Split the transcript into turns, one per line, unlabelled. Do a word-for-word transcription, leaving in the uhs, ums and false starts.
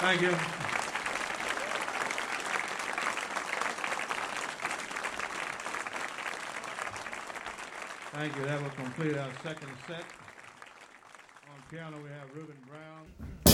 Thank you. Thank you. That will complete our second set. On piano, we have Reuben Brown.